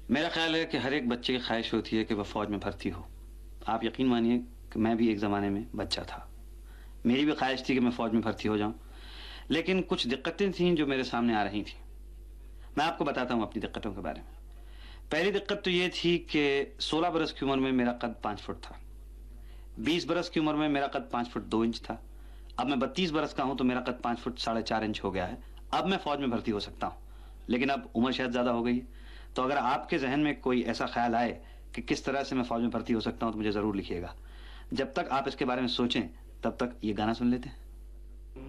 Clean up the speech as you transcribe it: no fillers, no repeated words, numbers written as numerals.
मेरा ख्याल है कि हर एक बच्चे की ख्वाहिश होती है कि वह फौज में भर्ती हो। आप यकीन मानिए कि मैं भी एक ज़माने में बच्चा था। मेरी भी ख्वाहिश थी कि मैं फौज में भर्ती हो जाऊं, लेकिन कुछ दिक्कतें थीं जो मेरे सामने आ रही थीं। मैं आपको बताता हूं अपनी दिक्कतों के बारे में। पहली दिक्कत तो ये थी कि 16 बरस की उम्र में मेरा कद 5 फुट था। 20 बरस की उम्र में मेरा कद 5 फुट 2 इंच था। अब मैं 32 बरस का हूं तो मेरा कद 5 फुट 4.5 इंच हो गया है। अब मैं फौज में भर्ती हो सकता हूं, लेकिन अब उम्र शायद ज्यादा हो गई है। तो अगर आपके जहन में कोई ऐसा ख्याल आए कि किस तरह से मैं फौज में भर्ती हो सकता हूं तो मुझे जरूर लिखिएगा। जब तक आप इसके बारे में सोचें तब तक ये गाना सुन लेते हैं।